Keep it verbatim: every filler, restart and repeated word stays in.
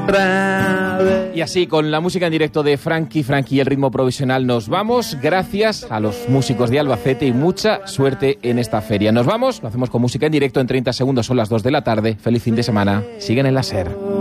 Y así, con la música en directo de Frankie Frankie y el ritmo provisional, nos vamos. Gracias a los músicos de Albacete y mucha suerte en esta feria. Nos vamos, lo hacemos con música en directo en treinta segundos, son las dos de la tarde. Feliz fin de semana. Siguen en la SER.